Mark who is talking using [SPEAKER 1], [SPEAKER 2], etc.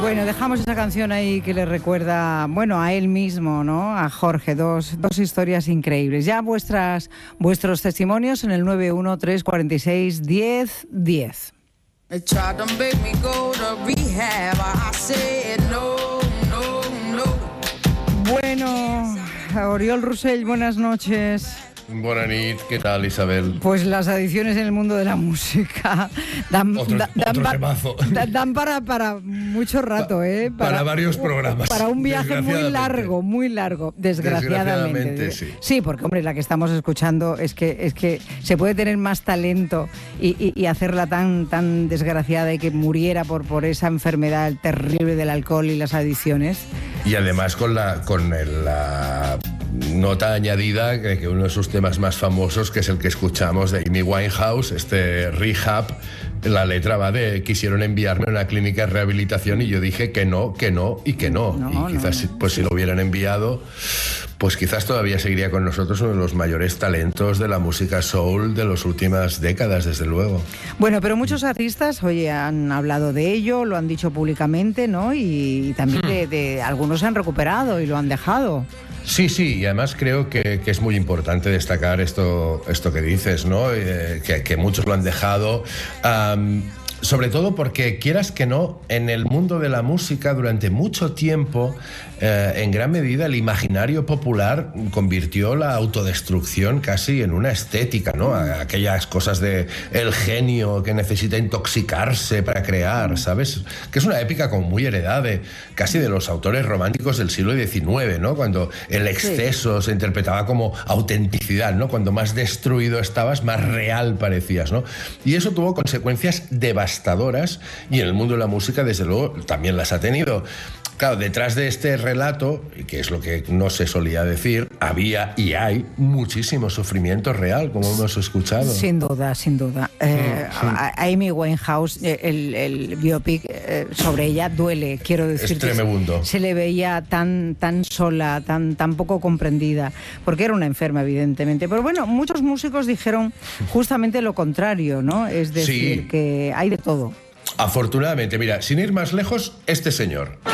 [SPEAKER 1] Bueno, dejamos esa canción ahí que le recuerda, bueno, a él mismo, ¿no? A Jorge, dos historias increíbles. Ya vuestros testimonios en el 913461010. Bueno, Oriol Rosell, buenas noches.
[SPEAKER 2] Buenas noches, ¿qué tal, Isabel?
[SPEAKER 1] Pues las adicciones en el mundo de la música dan para mucho rato, ¿eh?
[SPEAKER 2] Para varios programas.
[SPEAKER 1] Para un viaje muy largo, desgraciadamente.
[SPEAKER 2] Sí.
[SPEAKER 1] Sí, porque, hombre, la que estamos escuchando es que se puede tener más talento y hacerla tan desgraciada y que muriera por esa enfermedad terrible del alcohol y las adicciones.
[SPEAKER 2] Y además con la nota añadida que uno de sus temas más famosos, que es el que escuchamos de Amy Winehouse, Rehab, la letra va de: quisieron enviarme a una clínica de rehabilitación y yo dije que no. Y quizás pues si lo hubieran enviado, pues quizás todavía seguiría con nosotros uno de los mayores talentos de la música soul de las últimas décadas, desde luego.
[SPEAKER 1] Bueno, pero muchos artistas, oye, han hablado de ello, lo han dicho públicamente, ¿no? Y también de algunos se han recuperado y lo han dejado.
[SPEAKER 2] Sí, y además creo que es muy importante destacar esto que dices, ¿no? Que muchos lo han dejado. Sobre todo porque, quieras que no, en el mundo de la música durante mucho tiempo, en gran medida el imaginario popular convirtió la autodestrucción casi en una estética, ¿no? Aquellas cosas de el genio que necesita intoxicarse para crear, ¿sabes? Que es una épica como muy heredada casi de los autores románticos del siglo XIX, ¿no? Cuando el exceso se interpretaba como autenticidad, ¿no? Cuando más destruido estabas, más real parecías, ¿no? Y eso tuvo consecuencias devastadoras, y en el mundo de la música, desde luego, también las ha tenido. Claro, detrás de este relato, que es lo que no se solía decir, había y hay muchísimo sufrimiento real, como hemos escuchado.
[SPEAKER 1] Sin duda. Amy Winehouse, el biopic sobre ella duele, quiero decir.
[SPEAKER 2] Es tremendo.
[SPEAKER 1] Se le veía tan sola, tan poco comprendida, porque era una enferma, evidentemente. Pero bueno, muchos músicos dijeron justamente lo contrario, ¿no? Es decir, que hay de todo.
[SPEAKER 2] Afortunadamente, mira, sin ir más lejos, este señor.